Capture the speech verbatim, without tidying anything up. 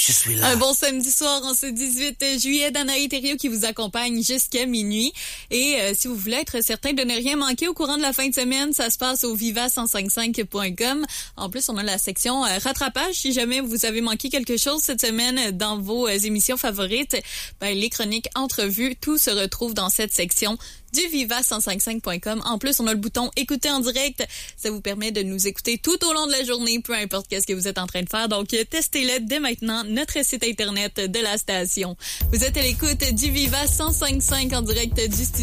je suis là. Un bon samedi soir en ce dix-huit juillet, Danaï Thériault qui vous accompagne jusqu'à minuit. Et euh, si vous voulez être certain de ne rien manquer au courant de la fin de semaine, ça se passe au viva cent cinquante-cinq point com. En plus, on a la section euh, rattrapage. Si jamais vous avez manqué quelque chose cette semaine dans vos euh, émissions favorites, ben, les chroniques, entrevues, tout se retrouve dans cette section du viva cent cinquante-cinq point com. En plus, on a le bouton écouter en direct. Ça vous permet de nous écouter tout au long de la journée, peu importe qu'est-ce que vous êtes en train de faire. Donc, testez-le dès maintenant, notre site internet de la station. Vous êtes à l'écoute du Viva cent cinquante-cinq en direct du studio